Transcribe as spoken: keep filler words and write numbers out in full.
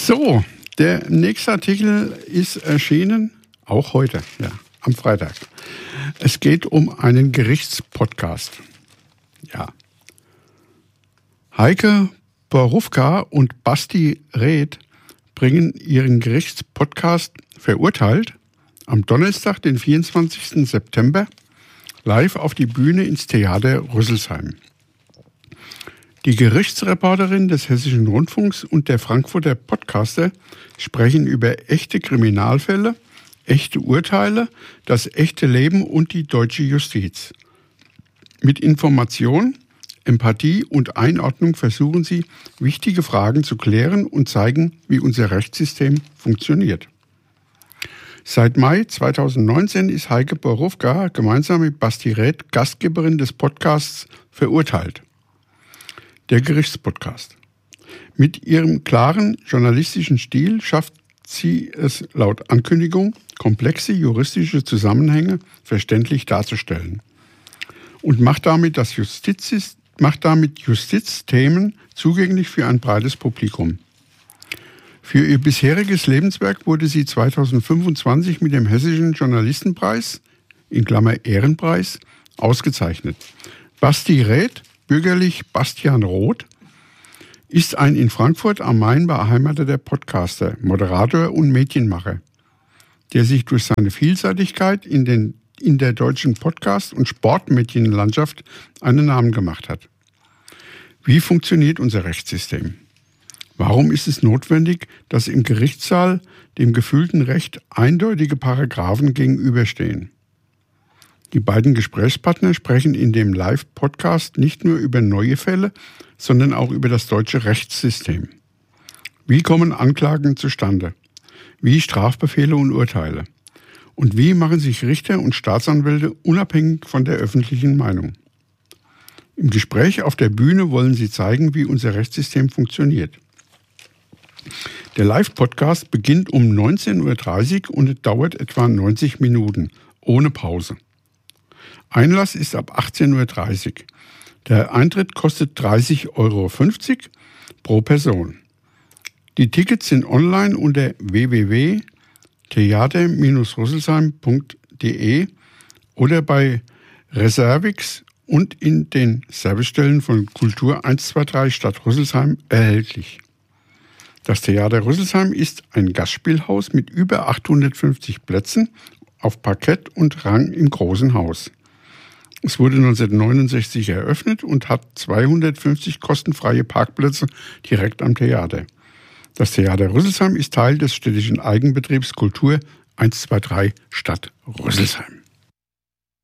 So, der nächste Artikel ist erschienen, auch heute, ja, am Freitag. Es geht um einen Gerichtspodcast. Ja. Heike Borufka und Basti Räth bringen ihren Gerichtspodcast Verurteilt am Donnerstag, den vierundzwanzigsten September, live auf die Bühne ins Theater Rüsselsheim. Die Gerichtsreporterin des Hessischen Rundfunks und der Frankfurter Podcaster sprechen über echte Kriminalfälle, echte Urteile, das echte Leben und die deutsche Justiz. Mit Information, Empathie und Einordnung versuchen sie, wichtige Fragen zu klären und zeigen, wie unser Rechtssystem funktioniert. Seit Mai zweitausendneunzehn ist Heike Borufka gemeinsam mit Basti Räth Gastgeberin des Podcasts Verurteilt, der Gerichtspodcast. Mit ihrem klaren journalistischen Stil schafft sie es laut Ankündigung, komplexe juristische Zusammenhänge verständlich darzustellen und macht damit, das Justiz, macht damit Justizthemen zugänglich für ein breites Publikum. Für ihr bisheriges Lebenswerk wurde sie zweitausendfünfundzwanzig mit dem Hessischen Journalistenpreis, in Klammer Ehrenpreis, ausgezeichnet. Basti Räth, bürgerlich Bastian Roth, ist ein in Frankfurt am Main beheimateter Podcaster, Moderator und Medienmacher, der sich durch seine Vielseitigkeit in, den, in der deutschen Podcast- und Sportmedienlandschaft einen Namen gemacht hat. Wie funktioniert unser Rechtssystem? Warum ist es notwendig, dass im Gerichtssaal dem gefühlten Recht eindeutige Paragraphen gegenüberstehen? Die beiden Gesprächspartner sprechen in dem Live-Podcast nicht nur über neue Fälle, sondern auch über das deutsche Rechtssystem. Wie kommen Anklagen zustande? Wie Strafbefehle und Urteile? Und wie machen sich Richter und Staatsanwälte unabhängig von der öffentlichen Meinung? Im Gespräch auf der Bühne wollen sie zeigen, wie unser Rechtssystem funktioniert. Der Live-Podcast beginnt um neunzehn Uhr dreißig und dauert etwa neunzig Minuten, ohne Pause. Einlass ist ab achtzehn Uhr dreißig. Der Eintritt kostet dreißig Euro fünfzig pro Person. Die Tickets sind online unter w w w punkt theater Bindestrich rüsselsheim punkt d e oder bei Reservix und in den Servicestellen von Kultur eins zwei drei Stadt Rüsselsheim erhältlich. Das Theater Rüsselsheim ist ein Gastspielhaus mit über achthundertfünfzig Plätzen auf Parkett und Rang im Großen Haus. Es wurde neunzehnhundertneunundsechzig eröffnet und hat zweihundertfünfzig kostenfreie Parkplätze direkt am Theater. Das Theater Rüsselsheim ist Teil des städtischen Eigenbetriebs Kultur eins zwei drei Stadt Rüsselsheim.